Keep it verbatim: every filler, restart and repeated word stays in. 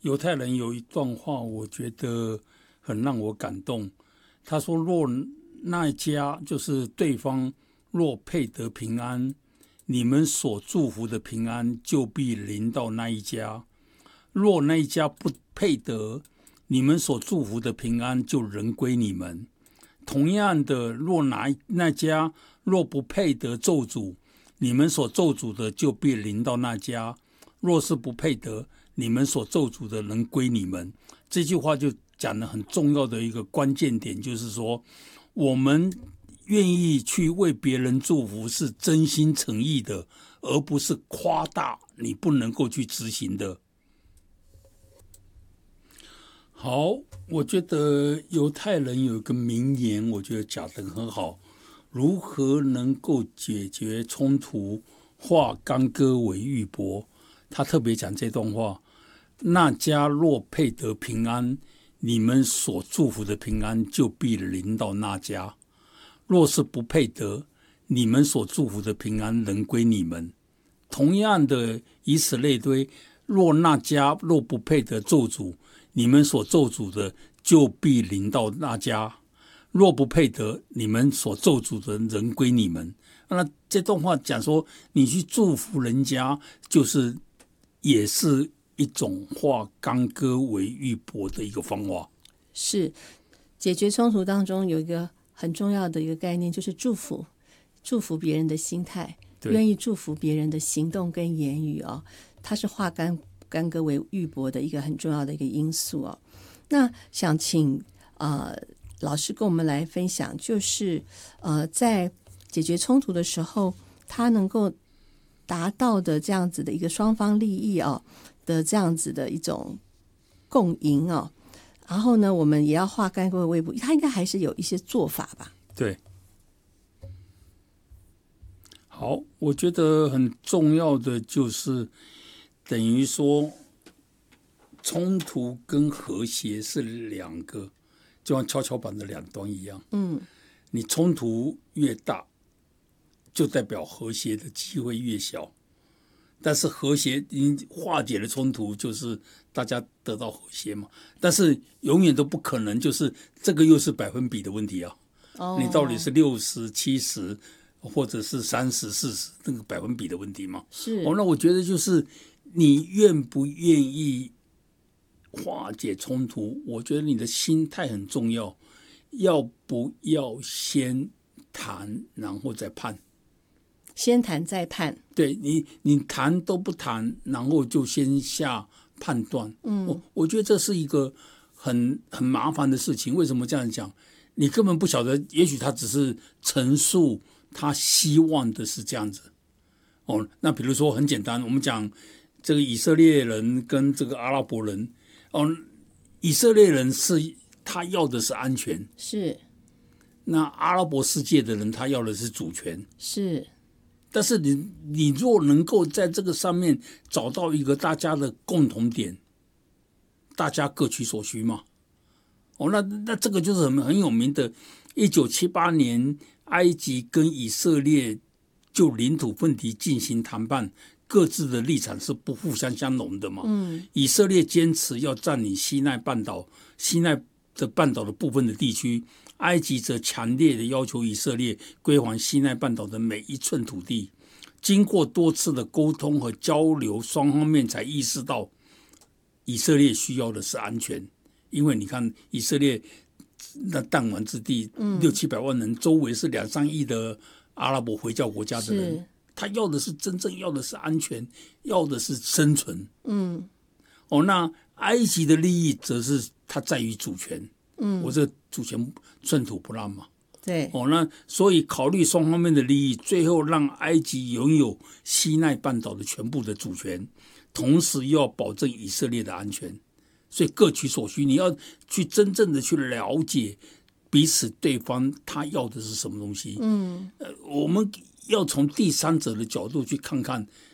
犹太人有一段话，我觉得很让我感动。他说：“若那一家就是对方若配得平安，你们所祝福的平安就必临到那一家；若那一家不配得，你们所祝福的平安就仍归你们。同样的，若哪那家若不配得咒诅，你们所咒诅的就必临到那家；若是不配得，你们所咒诅的能归你们。”这句话就讲了很重要的一个关键点，就是说我们愿意去为别人祝福是真心诚意的，而不是夸大你不能够去执行的。好，我觉得犹太人有一个名言，我觉得讲得很好，如何能够解决冲突，化干戈为玉帛。他特别讲这段话：那家若配得平安，你们所祝福的平安就必临到那家；若是不配得，你们所祝福的平安能归你们。同样的，以此类推，若那家若不配得咒诅，你们所咒诅的就必临到那家；若不配得，你们所咒诅的人归你们。那这段话讲说，你去祝福人家，就是也是一种化干戈为玉帛的一个方法。 是解决冲突当中有一个很重要的一个概念，就是祝福，祝福别人的心态，愿意祝福别人的行动跟言语哦，它是化干干戈为玉帛的一个很重要的一个因素哦。那想请呃老师跟我们来分享，就是呃在解决冲突的时候，他能够达到的这样子的一个双方利益哦的这样子的一种共赢哦。然后呢，我们也要化干戈为玉帛，他应该还是有一些做法吧？ 对。好，我觉得很重要的就是等于说冲突跟和谐是两个就像跷跷板的两端一样。 嗯， 你冲突越大，就代表和谐的机会越小。但是和谐你化解了冲突，就是大家得到和谐嘛。但是永远都不可能，就是这个又是百分比的问题啊。 哦， 你到底是六十、七十，或者是三十、四十，那个百分比的问题嘛。 是。 哦，那我觉得就是你愿不愿意化解冲突，我觉得你的心态很重要。要不要先谈，然后再判？ 先谈再判。 对，你你谈都不谈，然后就先下判断。嗯，我我觉得这是一个很很麻烦的事情。为什么这样讲？你根本不晓得，也许他只是陈述他希望的是这样子。哦，那比如说很简单，我们讲这个以色列人跟这个阿拉伯人。哦，以色列人是他要的是安全， 是。 那阿拉伯世界的人他要的是主权， 是。 但是你你若能够在这个上面找到一个大家的共同点，大家各取所需嘛。哦，那那这个就是很很有名的，一九七八年埃及跟以色列就领土问题进行谈判，各自的立场是不互相相容的嘛。 嗯， 以色列坚持要占领西奈半岛，西奈的半岛的部分的地区。埃及则强烈的要求以色列归还西奈半岛的每一寸土地。经过多次的沟通和交流，双方面才意识到以色列需要的是安全。因为你看以色列那弹丸之地，六七百万人，周围是两三亿的阿拉伯回教国家的人，他要的是真正要的是安全，要的是生存。 嗯， 哦，那埃及的利益则是它在于主权。嗯，我这个主权寸土不让嘛。 对。 哦，那所以考虑双方面的利益，最后让埃及拥有西奈半岛的全部的主权，同时又要保证以色列的安全，所以各取所需。你要去真正的去了解彼此对方他要的是什么东西。嗯，呃，我们要从第三者的角度去看看